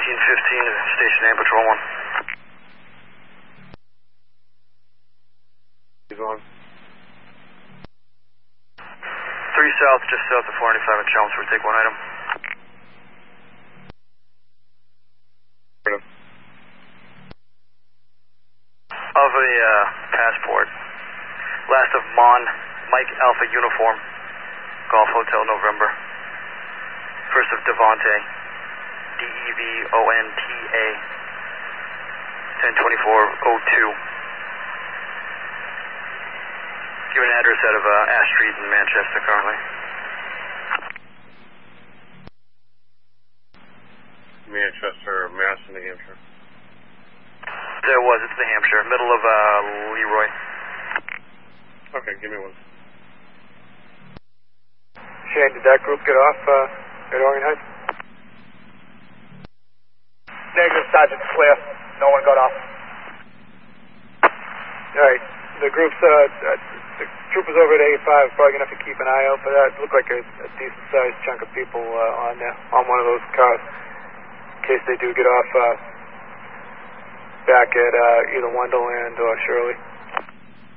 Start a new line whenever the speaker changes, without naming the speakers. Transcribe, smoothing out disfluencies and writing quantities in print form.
Station A, Patrol 1.
He's on.
3 south, just south of 495 in Chelmsford. Take 1 item. Of a passport. Last of Mon, Mike Alpha Uniform. Golf Hotel, November. First of Devontae. DEVONTA. 102402. Give an address out of Ash Street in Manchester currently.
Manchester, Mass, New Hampshire.
There was, it's New Hampshire, middle of Leroy.
Okay, give me one.
Shane, did that group get off at Orient Heights?
Negative, Sergeant, clear. No one got off.
Alright, the group's, the troopers over at 85 probably going to have to keep an eye out for that. It looked like a decent-sized chunk of people on there, on one of those cars, in case they do get off back at either Wonderland or Shirley.